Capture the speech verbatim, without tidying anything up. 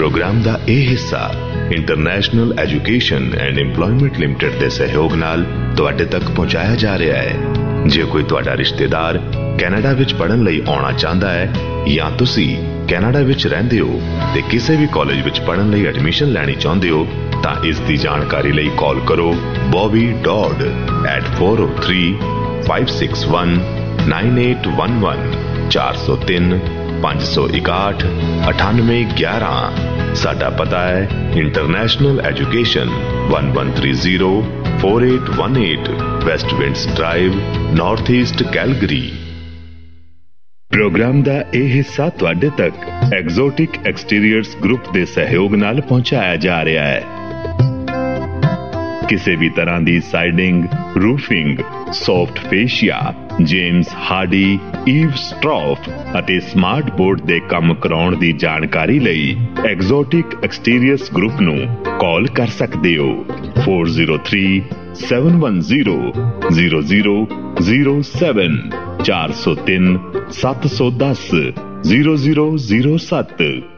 Programme का यह हिस्सा international education and employment limited के सहयोग नाल तुहाडे तक पहुंचाया जा रहा है। जे कोई तुहाडा रिश्तेदार कैनेडा विच पढ़न लई आउणा चाहता है या तुसी कैनेडा विच रहिंदे हो ते किसी भी कॉलेज विच पढ़न लई एडमिशन लैनी चाहुंदे हो तां इस दी जानकारी लई कॉल करो Bobby dot eight four O three five six one nine eight one one चार सौ तीन पांच सौ इकाठ अठानवे ग्यारह। साडा पता है international education one one three zero four eight one eight waste winds drive north east Calgary. Programme का यह हिस्सा तुहाडे तक एग्जोटिक एक्सटीरियर्स ग्रुप के सहयोग नाल पहुंचाया जा रहा है। किसी भी तरह की siding, roofing, soft fascia, James Hardy, ewe स्ट्रॉफ अते स्मार्ट बोर्ड दे काम कराउण दी जानकारी लई एग्जोटिक एक्सटीरियर्स ग्रुप नू कॉल कर सकते हो four zero three seven one zero zero zero zero seven चार सौ तीन सत्त सौ दस जीरो जीरो जीरो सत्त।